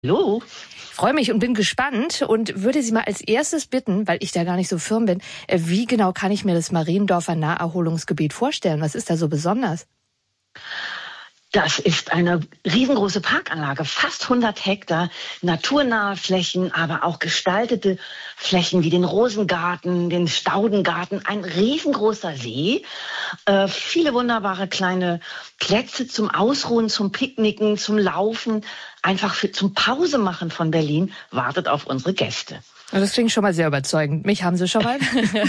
Hallo. Ich freue mich und bin gespannt und würde Sie mal als erstes bitten, weil ich da gar nicht so firm bin, wie genau kann ich mir das Mariendorfer Naherholungsgebiet vorstellen? Was ist da so besonders? Das ist eine riesengroße Parkanlage, fast 100 Hektar, naturnahe Flächen, aber auch gestaltete Flächen wie den Rosengarten, den Staudengarten, ein riesengroßer See, viele wunderbare kleine Plätze zum Ausruhen, zum Picknicken, zum Laufen, einfach zum Pausemachen von Berlin, wartet auf unsere Gäste. Das klingt schon mal sehr überzeugend. Mich haben Sie schon mal.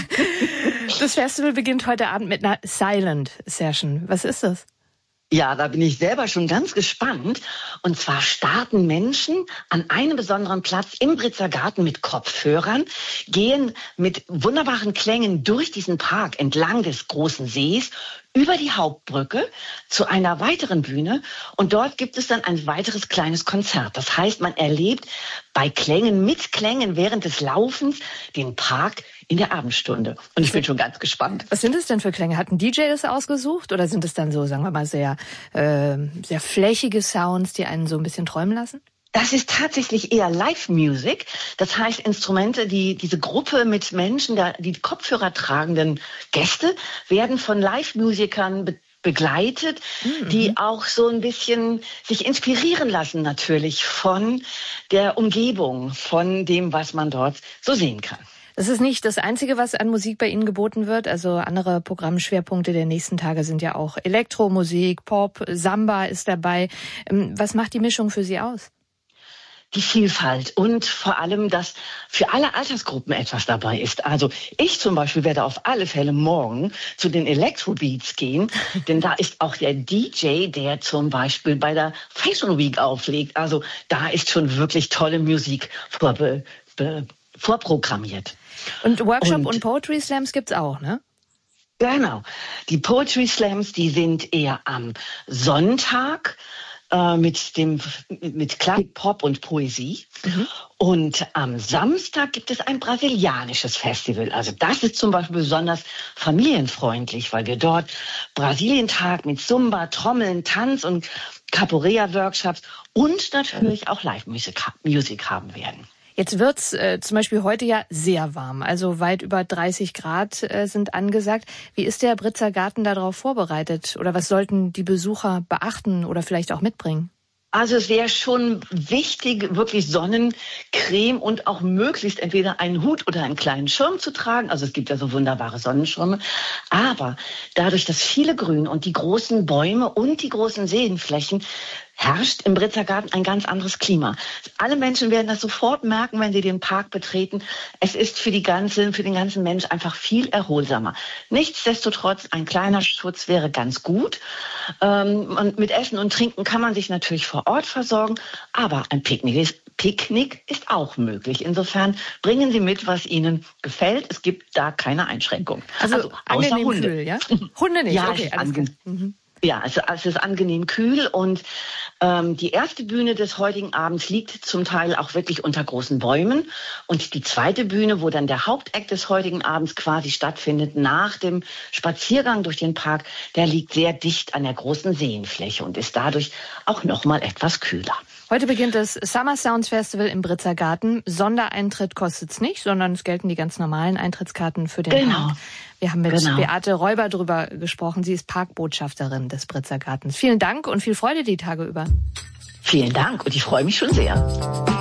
Das Festival beginnt heute Abend mit einer Silent Session. Was ist das? Ja, da bin ich selber schon ganz gespannt. Und zwar starten Menschen an einem besonderen Platz im Britzer Garten mit Kopfhörern, gehen mit wunderbaren Klängen durch diesen Park entlang des großen Sees, über die Hauptbrücke zu einer weiteren Bühne. Und dort gibt es dann ein weiteres kleines Konzert. Das heißt, man erlebt bei Klängen, mit Klängen während des Laufens den Park in der Abendstunde. Und ich bin schon ganz gespannt. Was sind es denn für Klänge? Hat ein DJ das ausgesucht oder sind es dann so, sagen wir mal, sehr flächige Sounds, die einen so ein bisschen träumen lassen? Das ist tatsächlich eher Live-Music. Das heißt Instrumente, diese Gruppe mit Menschen, die Kopfhörer tragenden Gäste, werden von Live-Musikern begleitet, die auch so ein bisschen sich inspirieren lassen natürlich von der Umgebung, von dem, was man dort so sehen kann. Das ist nicht das Einzige, was an Musik bei Ihnen geboten wird. Also andere Programmschwerpunkte der nächsten Tage sind ja auch Elektromusik, Pop, Samba ist dabei. Was macht die Mischung für Sie aus? Die Vielfalt und vor allem, dass für alle Altersgruppen etwas dabei ist. Also ich zum Beispiel werde auf alle Fälle morgen zu den Electrobeats gehen, denn da ist auch der DJ, der zum Beispiel bei der Fashion Week auflegt. Also da ist schon wirklich tolle Musik vorprogrammiert. Und Workshop und Poetry Slams gibt's auch, ne? Genau. Die Poetry Slams, die sind eher am Sonntag mit Klassik, Pop und Poesie. Und am Samstag gibt es ein brasilianisches Festival. Also das ist zum Beispiel besonders familienfreundlich, weil wir dort Brasilientag mit Zumba, Trommeln, Tanz und Capoeira-Workshops und natürlich auch Live-Musik haben werden. Jetzt wird's zum Beispiel heute ja sehr warm, also weit über 30 Grad sind angesagt. Wie ist der Britzer Garten darauf vorbereitet? Oder was sollten die Besucher beachten oder vielleicht auch mitbringen? Also es wäre schon wichtig, wirklich Sonnencreme und auch möglichst entweder einen Hut oder einen kleinen Schirm zu tragen. Also es gibt ja so wunderbare Sonnenschirme. Aber dadurch, dass viele Grün und die großen Bäume und die großen Seenflächen herrscht im Britzer Garten ein ganz anderes Klima. Alle Menschen werden das sofort merken, wenn sie den Park betreten. Es ist für den ganzen Mensch einfach viel erholsamer. Nichtsdestotrotz, ein kleiner Schutz wäre ganz gut. Und mit Essen und Trinken kann man sich natürlich vor Ort versorgen, aber ein Picknick ist auch möglich. Insofern bringen Sie mit, was Ihnen gefällt. Es gibt da keine Einschränkung. Also außer Hunde. Kühl, ja? Hunde nicht, ja, okay, alles klar. Ja, es ist angenehm kühl und die erste Bühne des heutigen Abends liegt zum Teil auch wirklich unter großen Bäumen. Und die zweite Bühne, wo dann der Hauptakt des heutigen Abends quasi stattfindet, nach dem Spaziergang durch den Park, der liegt sehr dicht an der großen Seenfläche und ist dadurch auch noch mal etwas kühler. Heute beginnt das Summer Sounds Festival im Britzer Garten. Sondereintritt kostet's nicht, sondern es gelten die ganz normalen Eintrittskarten für den Park. Wir haben mit Beate Räuber drüber gesprochen. Sie ist Parkbotschafterin des Britzer Gartens. Vielen Dank und viel Freude die Tage über. Vielen Dank und ich freue mich schon sehr.